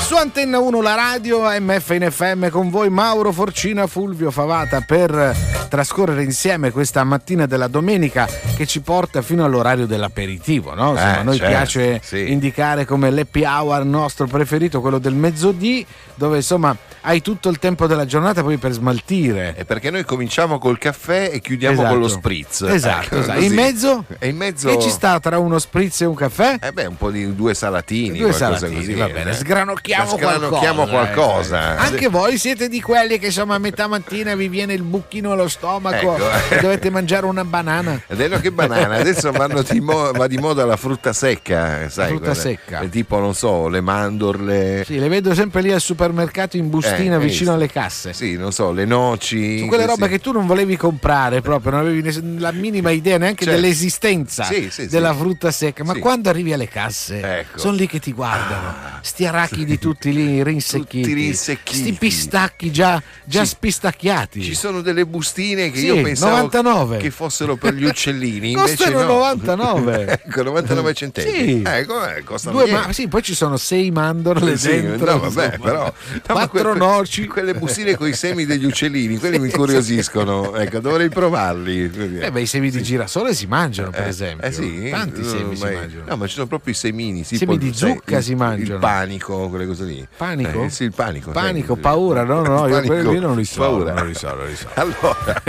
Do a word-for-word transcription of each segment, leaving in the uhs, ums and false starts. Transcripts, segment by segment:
Su Antenna uno la radio, M F in F M con voi Mauro Forcina, Fulvio Favata per trascorrere insieme questa mattina della domenica che ci porta fino all'orario dell'aperitivo, no? Insomma, eh, a noi certo, piace sì. indicare come l'happy hour nostro preferito, quello del mezzodì, dove insomma hai tutto il tempo della giornata poi per smaltire. E perché noi cominciamo col caffè e chiudiamo Esatto. con lo spritz. Esatto, Ecco, esatto. così. In mezzo? E in mezzo Che ci sta tra uno spritz e un caffè? Eh beh, un po' di due salatini, Due qualcosa salatini, così. va bene, eh. sgranocchiamo Sgranocchiamo qualcosa. qualcosa. eh. Anche voi siete di quelli che insomma a metà mattina vi viene il buchino allo stomaco Ecco. e dovete mangiare una banana. Adesso che banana, adesso vanno di mo- va di moda la frutta secca, sai? frutta quella- secca. eh, Tipo, non so, le mandorle. Sì, le vedo sempre lì al supermercato in bustina Eh, vicino eh, alle casse. Sì, non so, le noci. Su quelle robe questi- che tu non volevi comprare proprio, non avevi ness- la minima idea neanche Certo. dell'esistenza Sì, sì, della sì. frutta secca, ma Sì. quando arrivi alle casse Ecco. sono lì che ti guardano, sti arachidi tutti lì rinsecchiti, Tutti rinsecchiti. sti pistacchi già, già Sì. spistacchiati. Ci sono delle bustine che Sì, io pensavo novantanove. che fossero per gli uccellini, invece Costano no. novantanove. Ecco, novantanove centesimi. Sì. Ecco, eh, costano Due niente. ma- sì, poi ci sono sei mandorle Sì, dentro, no, vabbè, insomma. però no, ma quattro que- noci. Quelle bustine con i semi degli uccellini, quelli mi incuriosiscono. Ecco, dovrei provarli. Eh beh, i semi di girasole si mangiano, per Eh, esempio. eh sì, Tanti no, semi si ma- mangiano. No, ma ci sono proprio i semini. Semi tipo di il- sai, zucca il- si mangiano. Il panico, quelle cose lì. Panico? Eh, sì, il panico. Panico, sai. paura, no, no, io Panico, quelli non li so, paura. non li so, non li so. Allora,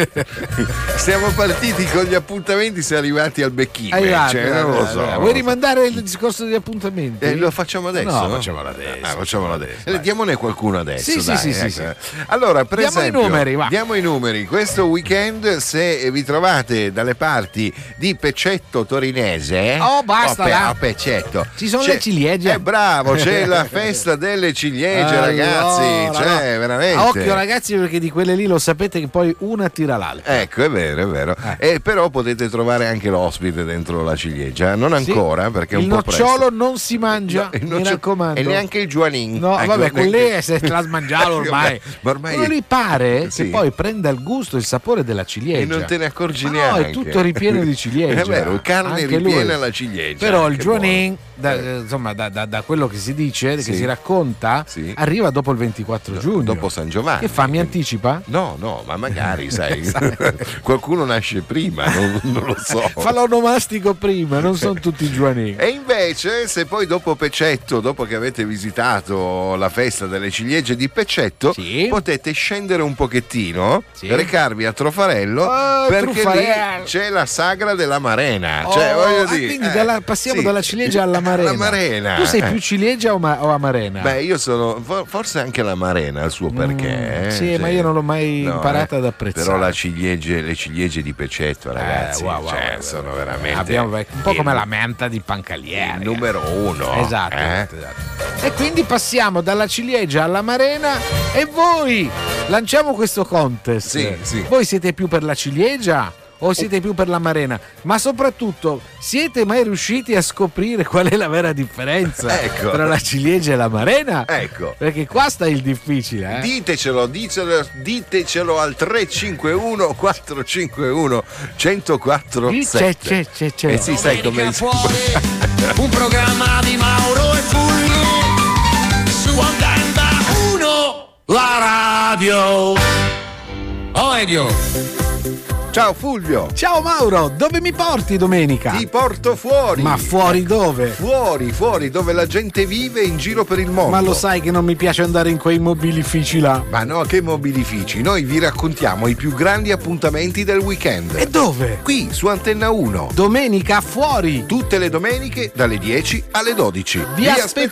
siamo partiti con gli appuntamenti, siamo arrivati al becchino. Arrivati, Cioè, non lo so. allora, vuoi rimandare il discorso degli appuntamenti? Eh, lo facciamo adesso? No, facciamolo adesso. Ah, facciamolo adesso. vai. Eh, diamone qualcuno adesso. Sì, sì, dai, sì, sì, ecco. sì. Allora, per Diamo i esempio, numeri, va. diamo i numeri. Questo weekend, se vi trovate dalle parti di Pecetto Torinese, Oh, basta, Pe- là. a Pecetto, Ci sono c'è- le ciliegie. Eh, bravo, c'è la festa delle ciliegie, Allora, ragazzi. Cioè, no. veramente. A occhio, ragazzi, perché di quelle lì lo sapete che poi una tira l'altra. Ecco, è vero, è vero. E però potete trovare anche l'ospite dentro la ciliegia. Non Sì. ancora, perché è il un po' presto. nocciolo non si mangia, No, il mi nocciolo- raccomando. E neanche il juanin. No, Ecco, vabbè, quello lì neanche- è se te l'ha smangiato ormai. Ma ormai Quello lì pare Sì. che poi prenda il gusto, il sapore della ciliegia. E non te ne accorgi Ma no, neanche. è tutto ripieno di ciliegia. È vero, carne Anche ripiena lui. alla ciliegia. Però il Che juanin, da, Eh. eh, insomma, da, da- da quello che si dice, Sì. che si racconta, Sì. arriva dopo il ventiquattro giugno. Dopo San Giovanni. Che fa? Mi anticipa? No, no, ma magari, sai, qualcuno nasce prima, non, non lo so. Fa l'onomastico prima, non sono tutti juanin. E invece, se poi dopo Pecetto, dopo che avete visitato la festa delle ciliegie di Pecetto, Sì. potete scendere un pochettino, Sì. recarvi a Trofarello, Oh, perché Truffarello. lì c'è la sagra della Marena. Oh, Cioè, voglio ah, dire, quindi eh, dalla- passiamo sì. dalla ciliegia alla marena. Alla Marena. Tu sei eh. più ciliegia o, ma- o amarena? Beh, io sono for- forse anche la Marena ha il suo perché. eh, sì, cioè, ma io non l'ho mai no, imparata eh, ad apprezzare. Però la ciliegie, le ciliegie di Pecetto, ragazzi, Eh, wow, wow, cioè, wow, sono wow. veramente Abbiamo- un po' il- come la menta di Pancalieri. il numero uno. Esatto, eh? esatto, esatto. E quindi passiamo dalla ciliegia alla marena e voi lanciamo questo contest. Sì, sì. Voi siete più per la ciliegia o siete più per la marena? Ma soprattutto, siete mai riusciti a scoprire qual è la vera differenza Ecco. tra la ciliegia e la marena? Ecco. Perché qua sta il difficile, eh? Ditecelo, ditecelo, ditecelo al tre cinque uno quattro cinque uno uno zero quattro C'è, sette. c'è, c'è, c'è. Eh sì, sai come Un programma di Mauro e Fulvio su Antenna uno, la radio. Oh, Elio. Ciao Fulvio, Ciao Mauro, dove mi porti domenica? ti porto fuori. Ma fuori dove? Fuori, fuori, dove la gente vive in giro per il mondo. Ma lo sai che non mi piace andare in quei mobilifici là. Ma no, che mobilifici, noi vi raccontiamo i più grandi appuntamenti del weekend. E dove? Qui su Antenna uno. Domenica fuori. Tutte le domeniche dalle dieci alle dodici. Vi aspettiamo.